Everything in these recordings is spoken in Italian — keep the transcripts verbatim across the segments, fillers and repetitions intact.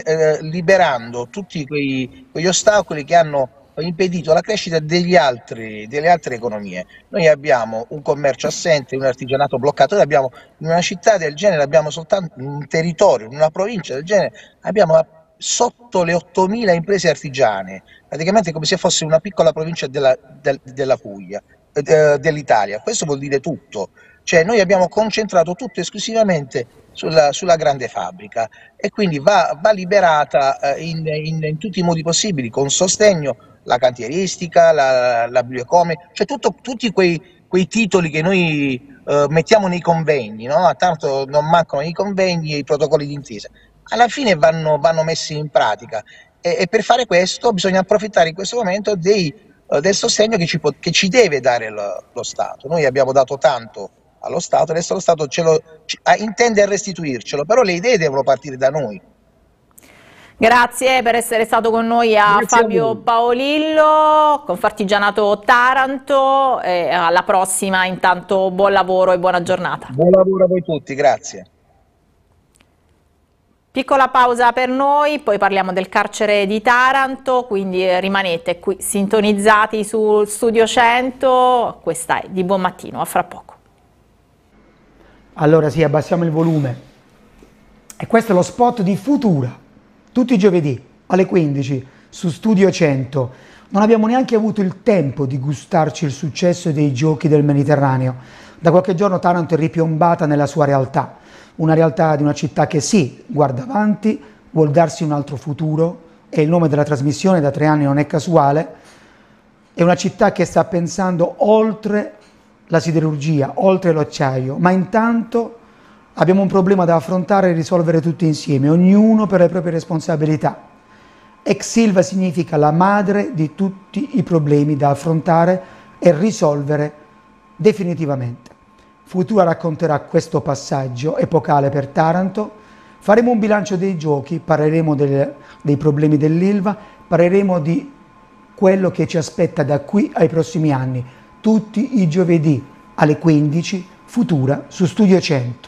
eh, liberando tutti quei, quegli ostacoli che hanno impedito la crescita degli altri, delle altre economie. Noi abbiamo un commercio assente, un artigianato bloccato, noi abbiamo in una città del genere, abbiamo soltanto in un territorio, in una provincia del genere, abbiamo sotto le ottomila imprese artigiane, praticamente come se fosse una piccola provincia della, del- della Puglia, eh, dell'Italia. Questo vuol dire tutto, cioè noi abbiamo concentrato tutto esclusivamente sulla, sulla grande fabbrica e quindi va, va liberata eh, in, in- in tutti i modi possibili, con sostegno la cantieristica, la, la bioeconomia, cioè tutto- tutti quei, quei titoli che noi eh, mettiamo nei convegni, no? Tanto non mancano i convegni e i protocolli d'intesa, alla fine vanno, vanno messi in pratica e, e per fare questo bisogna approfittare in questo momento dei, eh, del sostegno che ci, po- che ci deve dare lo, lo Stato. Noi abbiamo dato tanto allo Stato, adesso lo Stato ce lo, ci- ah, intende restituircelo, però le idee devono partire da noi. Grazie per essere stato con noi a Grazie a Fabio voi. Paolillo, Confartigianato Taranto, e alla prossima. Intanto buon lavoro e buona giornata. Buon lavoro a voi tutti, grazie. Piccola pausa per noi, poi parliamo del carcere di Taranto, quindi rimanete qui sintonizzati sul Studio cento, questa è Di Buon Mattino, a fra poco. Allora sì, abbassiamo il volume. E questo è lo spot di Futura, tutti i giovedì alle quindici su Studio cento. Non abbiamo neanche avuto il tempo di gustarci il successo dei giochi del Mediterraneo. Da qualche giorno Taranto è ripiombata nella sua realtà, una realtà di una città che sì, guarda avanti, vuol darsi un altro futuro, e il nome della trasmissione da tre anni non è casuale. È una città che sta pensando oltre la siderurgia, oltre l'acciaio, ma intanto abbiamo un problema da affrontare e risolvere tutti insieme, ognuno per le proprie responsabilità. Ex Silva significa la madre di tutti i problemi da affrontare e risolvere definitivamente. Futura racconterà questo passaggio epocale per Taranto, faremo un bilancio dei giochi, parleremo del, dei problemi dell'Ilva, parleremo di quello che ci aspetta da qui ai prossimi anni, tutti i giovedì alle quindici, Futura su Studio cento.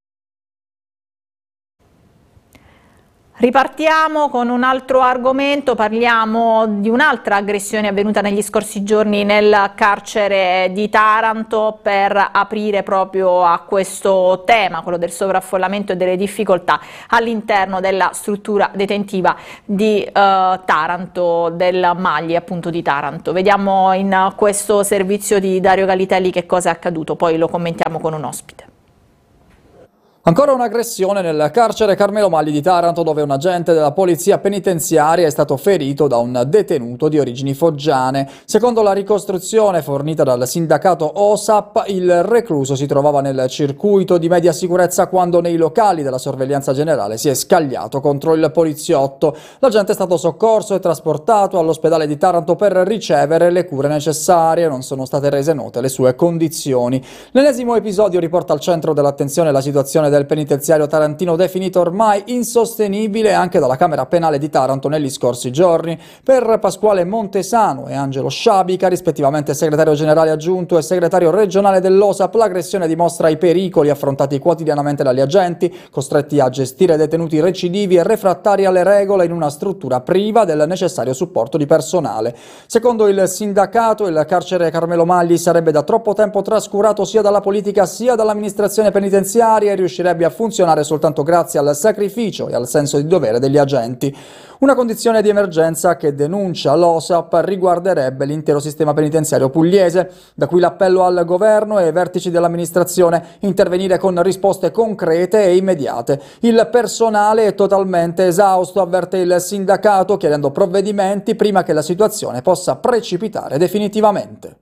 Ripartiamo con un altro argomento, parliamo di un'altra aggressione avvenuta negli scorsi giorni nel carcere di Taranto, per aprire proprio a questo tema, quello del sovraffollamento e delle difficoltà all'interno della struttura detentiva di eh, Taranto, del Magli appunto di Taranto. Vediamo in questo servizio di Dario Galitelli che cosa è accaduto, poi lo commentiamo con un ospite. Ancora un'aggressione nel carcere Carmelo Magli di Taranto, dove un agente della polizia penitenziaria è stato ferito da un detenuto di origini foggiane. Secondo la ricostruzione fornita dal sindacato O S A P, il recluso si trovava nel circuito di media sicurezza quando nei locali della sorveglianza generale si è scagliato contro il poliziotto. L'agente è stato soccorso e trasportato all'ospedale di Taranto per ricevere le cure necessarie. Non sono state rese note le sue condizioni. L'ennesimo episodio riporta al centro dell'attenzione la situazione del del penitenziario tarantino, definito ormai insostenibile anche dalla Camera Penale di Taranto negli scorsi giorni. Per Pasquale Montesano e Angelo Sciabica, rispettivamente segretario generale aggiunto e segretario regionale dell'O S A P, l'aggressione dimostra i pericoli affrontati quotidianamente dagli agenti, costretti a gestire detenuti recidivi e refrattari alle regole in una struttura priva del necessario supporto di personale. Secondo il sindacato, il carcere Carmelo Magli sarebbe da troppo tempo trascurato sia dalla politica sia dall'amministrazione penitenziaria e riuscirebbe a funzionare soltanto grazie al sacrificio e al senso di dovere degli agenti. Una condizione di emergenza che, denuncia l'O S A P, riguarderebbe l'intero sistema penitenziario pugliese, da cui l'appello al governo e ai vertici dell'amministrazione: intervenire con risposte concrete e immediate. Il personale è totalmente esausto, avverte il sindacato, chiedendo provvedimenti prima che la situazione possa precipitare definitivamente.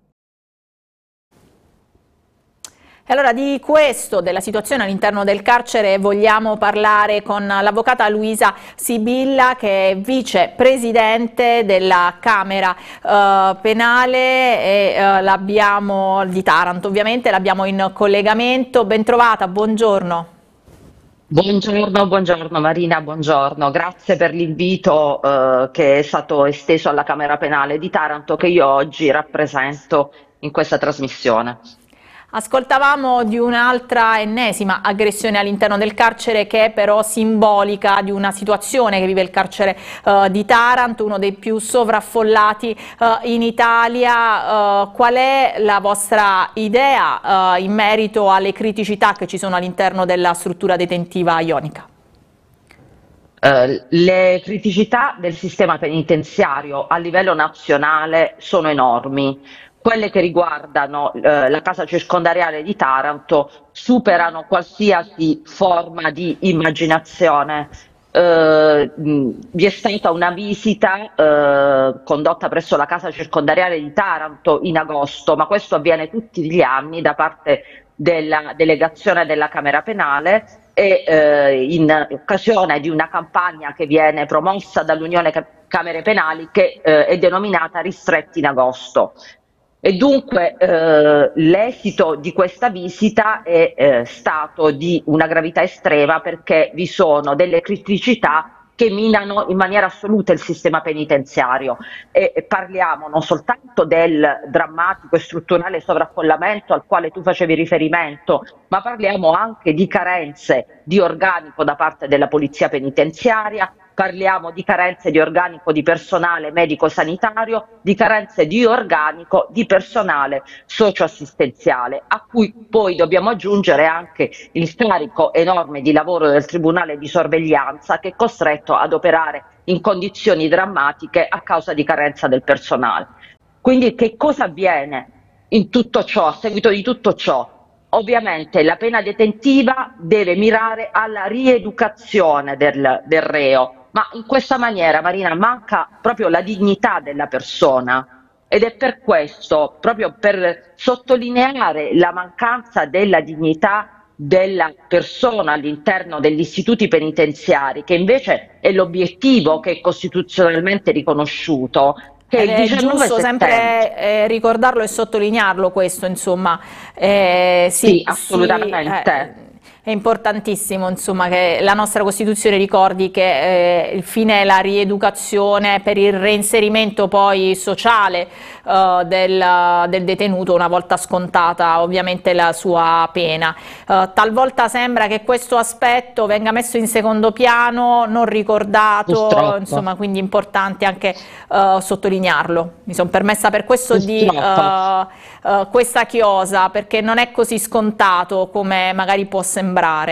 E allora di questo, della situazione all'interno del carcere, vogliamo parlare con l'avvocata Luisa Sibilla, che è vicepresidente della Camera eh, Penale e eh, l'abbiamo di Taranto, ovviamente l'abbiamo in collegamento. Bentrovata, buongiorno. Buongiorno, buongiorno Marina, buongiorno. Grazie per l'invito eh, che è stato esteso alla Camera Penale di Taranto, che io oggi rappresento in questa trasmissione. Ascoltavamo di un'altra ennesima aggressione all'interno del carcere, che è però simbolica di una situazione che vive il carcere eh, di Taranto, uno dei più sovraffollati eh, in Italia. Eh, qual è la vostra idea eh, in merito alle criticità che ci sono all'interno della struttura detentiva ionica? Eh, le criticità del sistema penitenziario a livello nazionale sono enormi. Quelle che riguardano eh, la casa circondariale di Taranto superano qualsiasi forma di immaginazione. Eh, mh, vi è stata una visita eh, condotta presso la casa circondariale di Taranto in agosto, ma questo avviene tutti gli anni da parte della delegazione della Camera Penale e eh, in occasione di una campagna che viene promossa dall'Unione Camere Penali, che eh, è denominata Ristretti in agosto. E dunque eh, l'esito di questa visita è eh, stato di una gravità estrema, perché vi sono delle criticità che minano in maniera assoluta il sistema penitenziario, e, e parliamo non soltanto del drammatico e strutturale sovraffollamento al quale tu facevi riferimento, ma parliamo anche di carenze di organico da parte della polizia penitenziaria. Parliamo di carenze di organico di personale medico-sanitario, di carenze di organico di personale socioassistenziale, a cui poi dobbiamo aggiungere anche il carico enorme di lavoro del Tribunale di sorveglianza, che è costretto ad operare in condizioni drammatiche a causa di carenza del personale. Quindi che cosa avviene in tutto ciò, a seguito di tutto ciò? Ovviamente la pena detentiva deve mirare alla rieducazione del, del reo, ma in questa maniera, Marina, manca proprio la dignità della persona, ed è per questo, proprio per sottolineare la mancanza della dignità della persona all'interno degli istituti penitenziari, che invece è l'obiettivo che è costituzionalmente riconosciuto, che Ed il è diciannove giusto settembre. sempre eh, ricordarlo e sottolinearlo questo, insomma. Eh, sì, Sì, sì, assolutamente. eh, è importantissimo, insomma, che la nostra Costituzione ricordi che eh, il fine è la rieducazione per il reinserimento poi sociale eh, del, del detenuto una volta scontata ovviamente la sua pena. Eh, talvolta sembra che questo aspetto venga messo in secondo piano, non ricordato, Purtroppo. insomma, quindi è importante anche eh, sottolinearlo. Mi sono permessa per questo di Purtroppo. eh, eh, questa chiosa, perché non è così scontato come magari può sembrare.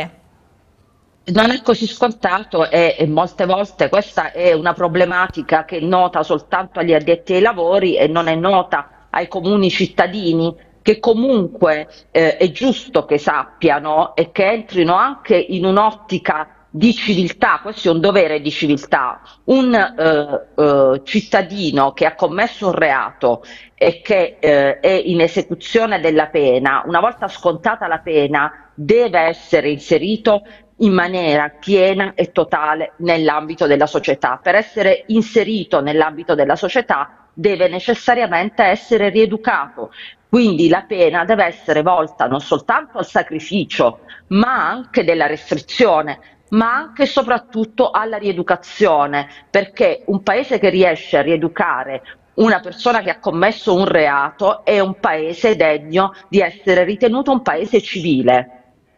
Non è così scontato, e, e molte volte questa è una problematica che è nota soltanto agli addetti ai lavori e non è nota ai comuni cittadini, che comunque eh, è giusto che sappiano e che entrino anche in un'ottica di civiltà. Questo è un dovere di civiltà. Un eh, eh, cittadino che ha commesso un reato e che eh, è in esecuzione della pena, una volta scontata la pena, deve essere inserito in maniera piena e totale nell'ambito della società. Per essere inserito nell'ambito della società deve necessariamente essere rieducato. Quindi la pena deve essere volta non soltanto al sacrificio, ma anche della restrizione, ma anche e soprattutto alla rieducazione, perché un paese che riesce a rieducare una persona che ha commesso un reato è un paese degno di essere ritenuto un paese civile.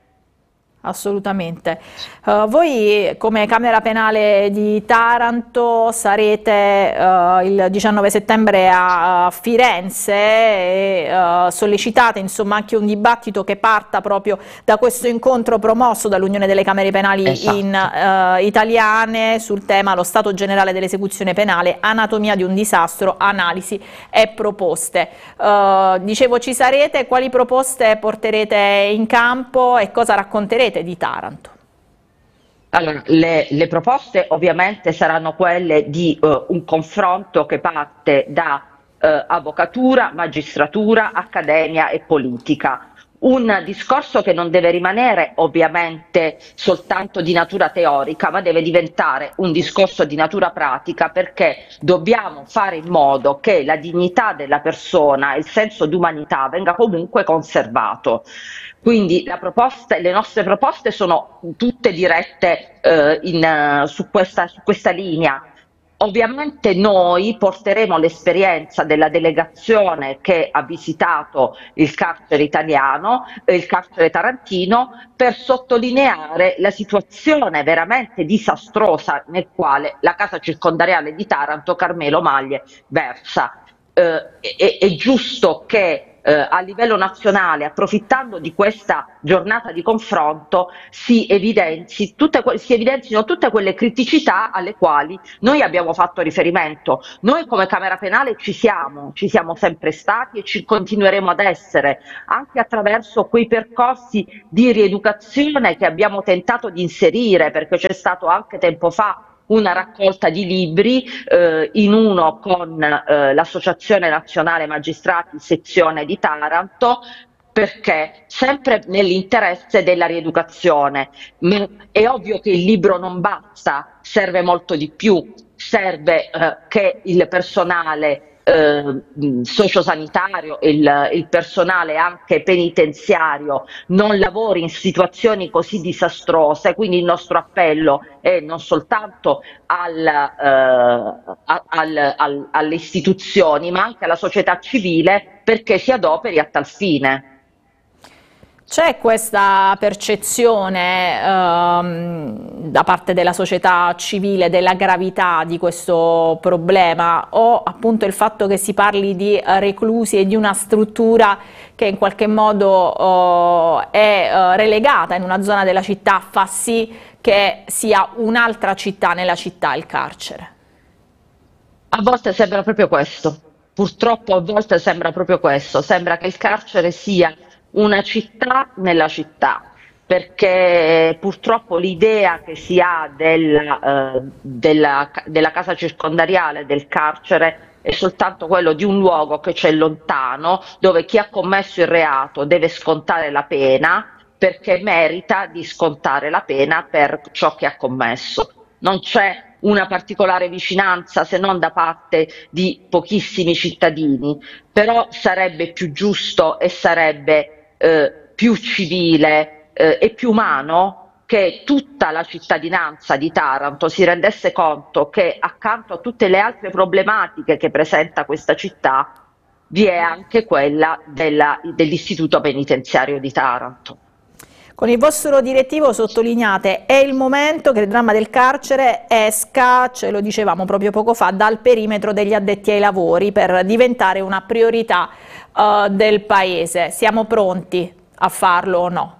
Assolutamente. Uh, voi come Camera Penale di Taranto sarete uh, il diciannove settembre a, a Firenze e uh, sollecitate insomma anche un dibattito che parta proprio da questo incontro promosso dall'Unione delle Camere Penali Esatto. in, uh, italiane sul tema lo stato generale dell'esecuzione penale, anatomia di un disastro, analisi e proposte. Uh, dicevo, ci sarete, quali proposte porterete in campo e cosa racconterete di Taranto? Allora, le, le proposte ovviamente saranno quelle di eh, un confronto che parte da eh, avvocatura, magistratura, accademia e politica. Un discorso che non deve rimanere ovviamente soltanto di natura teorica, ma deve diventare un discorso di natura pratica, perché dobbiamo fare in modo che la dignità della persona e il senso d'umanità venga comunque conservato. Quindi la proposta, le nostre proposte sono tutte dirette eh, in, uh, su, questa, su questa linea. ovviamente noi porteremo l'esperienza della delegazione che ha visitato il carcere italiano, eh, il carcere tarantino, per sottolineare la situazione veramente disastrosa nel quale la casa circondariale di Taranto, Carmelo Maglie, versa. Eh, è, è giusto che eh, a livello nazionale, approfittando di questa giornata di confronto, si, evidenzi tutte, si evidenzino tutte quelle criticità alle quali noi abbiamo fatto riferimento. Noi come Camera Penale ci siamo, ci siamo sempre stati e ci continueremo ad essere, anche attraverso quei percorsi di rieducazione che abbiamo tentato di inserire, perché c'è stato anche tempo fa una raccolta di libri, eh, in uno con eh, l'Associazione Nazionale Magistrati sezione di Taranto, perché sempre nell'interesse della rieducazione. Ma è ovvio che il libro non basta, serve molto di più, serve eh, che il personale eh, sociosanitario, il, il personale anche penitenziario non lavori in situazioni così disastrose, quindi il nostro appello è non soltanto al, eh, al, al, alle istituzioni ma anche alla società civile perché si adoperi a tal fine. C'è questa percezione ehm, da parte della società civile della gravità di questo problema, o appunto il fatto che si parli di reclusi e di una struttura che in qualche modo eh, è eh, relegata in una zona della città fa sì che sia un'altra città nella città il carcere? A volte sembra proprio questo, purtroppo a volte sembra proprio questo, sembra che il carcere sia una città nella città, perché purtroppo l'idea che si ha della, eh, della, della casa circondariale, del carcere, è soltanto quello di un luogo che c'è lontano, dove chi ha commesso il reato deve scontare la pena perché merita di scontare la pena per ciò che ha commesso. Non c'è una particolare vicinanza se non da parte di pochissimi cittadini, però sarebbe più giusto e sarebbe Eh, più civile eh, e più umano che tutta la cittadinanza di Taranto si rendesse conto che accanto a tutte le altre problematiche che presenta questa città vi è anche quella della, dell'istituto penitenziario di Taranto. Con il vostro direttivo sottolineate: è il momento che il dramma del carcere esca, ce lo dicevamo proprio poco fa, dal perimetro degli addetti ai lavori per diventare una priorità uh, del Paese. Siamo pronti a farlo o no?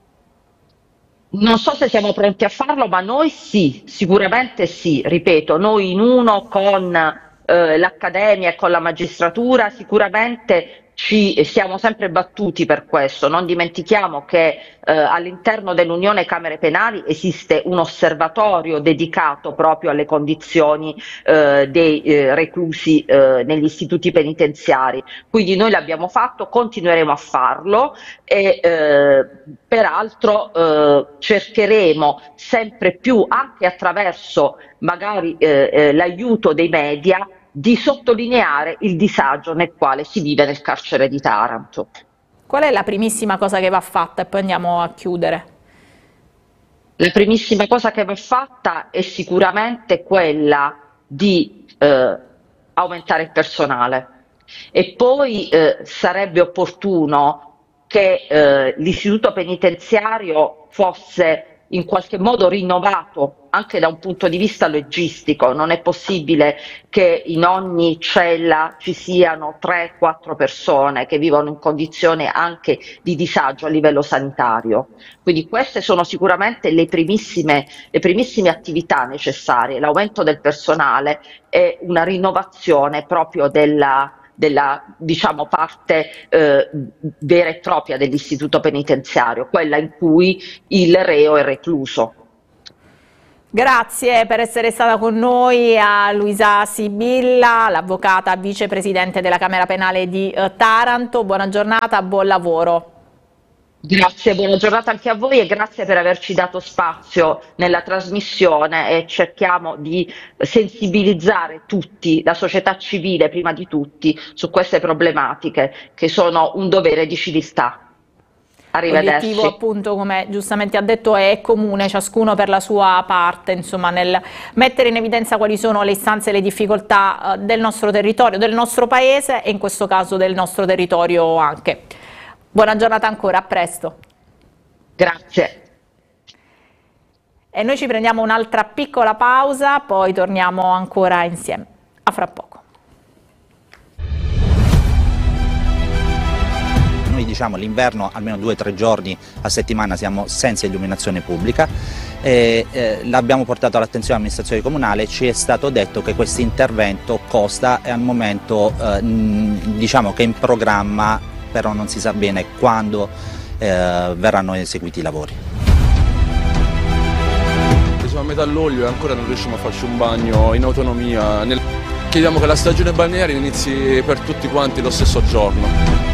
Non so se siamo pronti a farlo, ma noi sì, sicuramente sì, ripeto, noi in uno con eh, l'Accademia e con la magistratura sicuramente ci siamo sempre battuti per questo. Non dimentichiamo che eh, all'interno dell'Unione Camere Penali esiste un osservatorio dedicato proprio alle condizioni eh, dei eh, reclusi eh, negli istituti penitenziari, quindi noi l'abbiamo fatto, continueremo a farlo e eh, peraltro eh, cercheremo sempre più, anche attraverso magari eh, eh, l'aiuto dei media, di sottolineare il disagio nel quale si vive nel carcere di Taranto. Qual è la primissima cosa che va fatta e poi andiamo a chiudere? La primissima cosa che va fatta è sicuramente quella di eh, aumentare il personale e poi eh, sarebbe opportuno che eh, l'istituto penitenziario fosse in qualche modo rinnovato anche da un punto di vista logistico. Non è possibile che in ogni cella ci siano tre quattro persone che vivono in condizioni anche di disagio a livello sanitario. Quindi queste sono sicuramente le primissime, le primissime attività necessarie, l'aumento del personale e una rinnovazione proprio della della diciamo, parte eh, vera e propria dell'istituto penitenziario, quella in cui il reo è recluso. Grazie per essere stata con noi a Luisa Sibilla, l'avvocata vicepresidente della Camera Penale di eh, Taranto. Buona giornata, buon lavoro. Grazie, buona giornata anche a voi e grazie per averci dato spazio nella trasmissione e cerchiamo di sensibilizzare tutti, la società civile prima di tutti, su queste problematiche che sono un dovere di civiltà. Arrivederci. L'obiettivo, appunto, come giustamente ha detto, è comune, ciascuno per la sua parte, insomma, nel mettere in evidenza quali sono le istanze e le difficoltà del nostro territorio, del nostro paese e in questo caso del nostro territorio anche. Buona giornata ancora, a presto. Grazie. E noi ci prendiamo un'altra piccola pausa, poi torniamo ancora insieme. A fra poco. Noi diciamo l'inverno almeno due o tre giorni a settimana siamo senza illuminazione pubblica, e, eh, l'abbiamo portato all'attenzione dell'amministrazione comunale, ci è stato detto che questo intervento costa e al momento eh, diciamo che è in programma, però non si sa bene quando eh, verranno eseguiti i lavori. Siamo a metà luglio e ancora non riusciamo a farci un bagno in autonomia. Nel... Chiediamo che la stagione balneare inizi per tutti quanti lo stesso giorno.